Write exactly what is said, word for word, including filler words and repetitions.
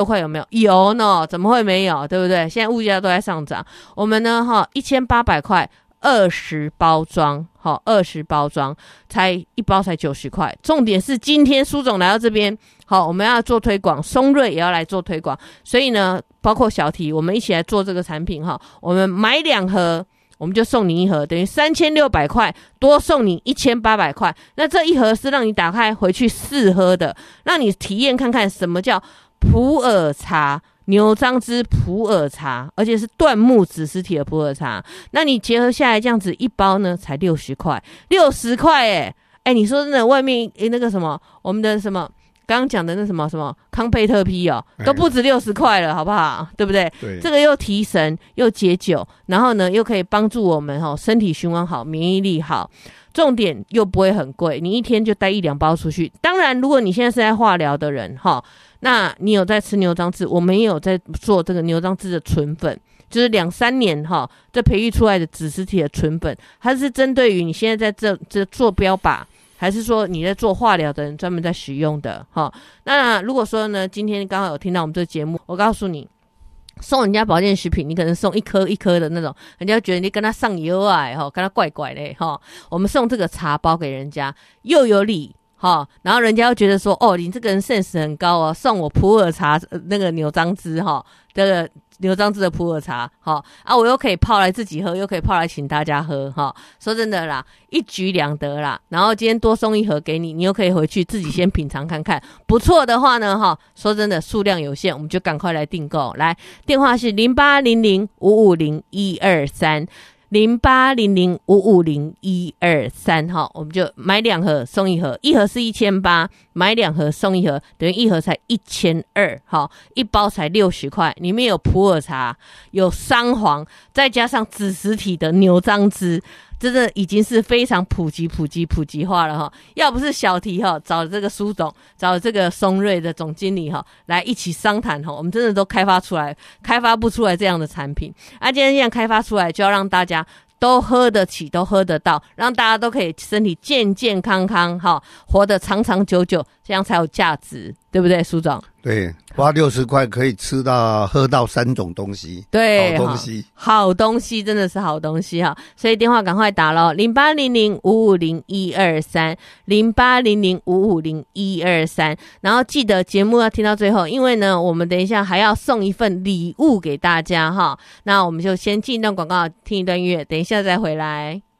多块有没有？有呢，怎么会没有？对不对？现在物价都在上涨，我们呢哈一千八百块二十包装，好，二十包装才一包才九十块。重点是今天苏总来到这边，好，我们要做推广，松瑞也要来做推广，所以呢，包括小提，我们一起来做这个产品哈。我们买两盒，我们就送你一盒，等于三千六百块，多送你一千八百块。那这一盒是让你打开回去试喝的，让你体验看看什么叫普洱茶。牛樟芝普洱茶，而且是椴木子实体的普洱茶，那你结合下来这样子一包呢，才六十块，六十块哎哎，你说真的，外面诶那个什么，我们的什么刚刚讲的那什么什么康佩特 P 哦，都不止六十块了，好不好？对不对？ 对， 这个又提神又解酒，然后呢又可以帮助我们哈、哦、身体循环好，免疫力好。重点又不会很贵，你一天就带一两包出去。当然，如果你现在是在化疗的人哈，那你有在吃牛樟芝，我们也有在做这个牛樟芝的纯粉，就是两三年哈，这培育出来的子实体的纯粉，它是针对于你现在在这这做标靶，还是说你在做化疗的人专门在使用的哈？那如果说呢，今天刚好有听到我们这个节目，我告诉你。送人家保健食品，你可能送一颗一颗的那种，人家觉得你跟他上油啊，哈，跟他怪怪的哈。我们送这个茶包给人家，又有礼哈，然后人家又觉得说，哦，你这个人 sense 很高哦，送我普洱茶那个牛樟芝哈，这个牛樟芝的普洱茶哈啊，我又可以泡来自己喝，又可以泡来请大家喝哈。说真的啦，一举两得啦。然后今天多送一盒给你，你又可以回去自己先品尝看看，不错的话呢哈，说真的数量有限，我们就赶快来订购。来，电话是零八零零五五零一二三。零八零零五五零一二三哈，我们就买两盒送一盒，一盒是一千八，买两盒送一盒，等于一盒才一千二哈，一包才六十块，里面有普洱茶，有桑黄，再加上子实体的牛樟芝。真的已经是非常普及普及普及化了哈，要不是小提哈找这个苏总，找这个松瑞的总经理哈来一起商谈哈，我们真的都开发出来，开发不出来这样的产品。啊，今天这样开发出来，就要让大家都喝得起，都喝得到，让大家都可以身体健健康康哈，活得长长久久，这样才有价值，对不对，苏总？ 对，花六十块可以吃到喝到三种东西， 对， 好东西， 好东西真的是好东西哈，所以电话赶快打咯，零八零零五五零一二三，零八零零五五零一二三，然后记得节目要听到最后，因为呢，我们等一下还要送一份礼物给大家哈，那我们就先进一段广告，听一段音乐，等一下再回来。